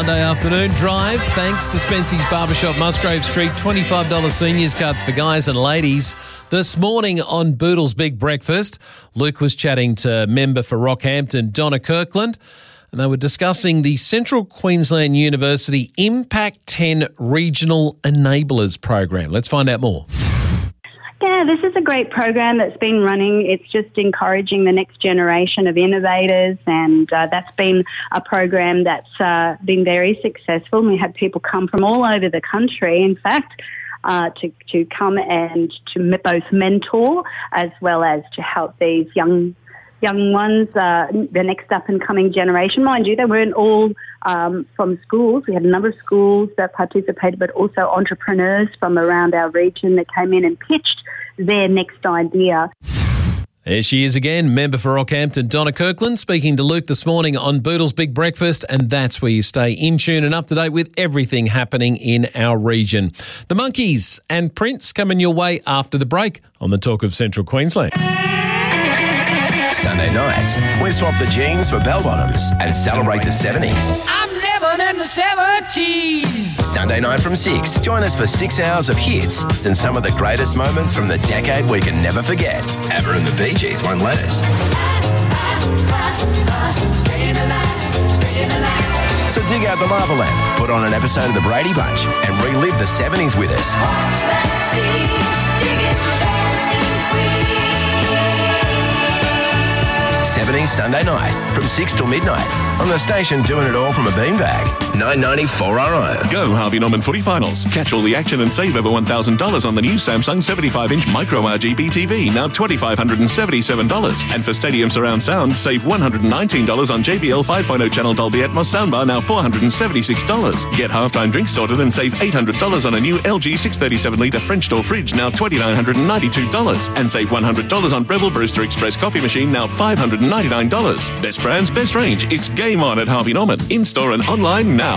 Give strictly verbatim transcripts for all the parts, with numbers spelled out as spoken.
Monday afternoon drive. Thanks to Spency's Barbershop, Musgrave Street. twenty-five dollars seniors cards for guys and ladies. This morning on Boodle's Big Breakfast, Luke was chatting to member for Rockhampton, Donna Kirkland, and they were discussing the Central Queensland University Impact ten Regional Enablers Program. Let's find out more. Yeah, this is a great program that's been running. It's just encouraging the next generation of innovators, and uh, that's been a program that's uh, been very successful. We had people come from all over the country, in fact, uh, to, to come and to both mentor as well as to help these young young ones, uh, the next up-and-coming generation. Mind you, they weren't all um, from schools. We had a number of schools that participated, but also entrepreneurs from around our region that came in and pitched their next idea. There she is again, member for Rockhampton, Donna Kirkland, speaking to Luke this morning on Boodle's Big Breakfast, and that's where you stay in tune and up to date with everything happening in our region. The Monkeys and Prince coming your way after the break on the Talk of Central Queensland. Sunday nights, we swap the jeans for bell-bottoms and celebrate the seventies. I'm living in the seventies. Sunday night from six, join us for six hours of hits and some of the greatest moments from the decade we can never forget. ABBA and the Bee Gees won't let us. So dig out the lava lamp, put on an episode of The Brady Bunch and relive the seventies with us. seventies Sunday night from six till midnight on the station, doing it all from a beanbag. nine ninety-four R O. Go Harvey Norman footy finals. Catch all the action and save over one thousand dollars on the new Samsung seventy-five inch micro R G B T V, now two thousand five hundred seventy-seven dollars. And for Stadium Surround Sound, save one hundred nineteen dollars on J B L five point oh channel Dolby Atmos soundbar, now four hundred seventy-six dollars. Get halftime drinks sorted and save eight hundred dollars on a new L G six thirty-seven litre French door fridge, now two thousand nine hundred ninety-two dollars. And save one hundred dollars on Breville Brewster Express coffee machine, now five hundred ninety-nine dollars. Best brands, best range. It's game on at Harvey Norman. In-store and online now.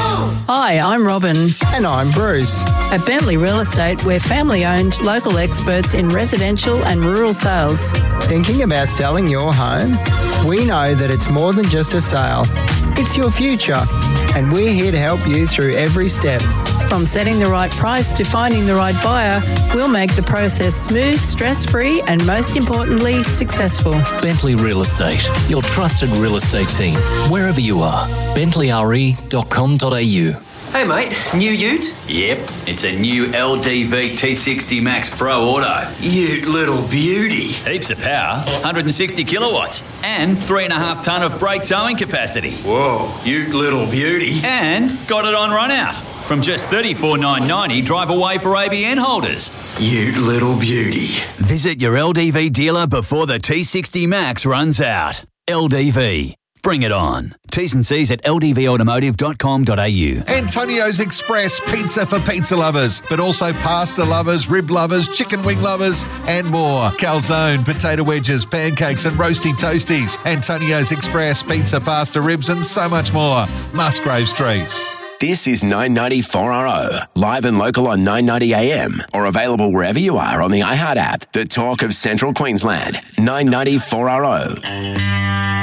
Hi, I'm Robin. And I'm Bruce. At Bentley Real Estate, we're family-owned, local experts in residential and rural sales. Thinking about selling your home? We know that it's more than just a sale. It's your future, and we're here to help you through every step. From setting the right price to finding the right buyer, we'll make the process smooth, stress-free, and most importantly, successful. Bentley Real Estate, your trusted real estate team, wherever you are. bentley r e dot com dot a u. Hey mate, new ute? Yep, it's a new L D V T sixty Max Pro Auto. Ute little beauty. Heaps of power, one hundred sixty kilowatts, and three and a half tonne of brake towing capacity. Whoa, ute little beauty. And got it on run out. From just thirty-four thousand nine hundred ninety dollars, drive away for A B N holders. Ute little beauty. Visit your L D V dealer before the T sixty Max runs out. L D V. Bring it on. T's and C's at l d v automotive dot com dot a u. Antonio's Express, pizza for pizza lovers, but also pasta lovers, rib lovers, chicken wing lovers, and more. Calzone, potato wedges, pancakes, and roasty toasties. Antonio's Express, pizza, pasta, ribs, and so much more. Musgrave Street. This is nine ninety-four R O, live and local on nine ninety A M, or available wherever you are on the iHeart app. The Talk of Central Queensland, nine ninety-four R O.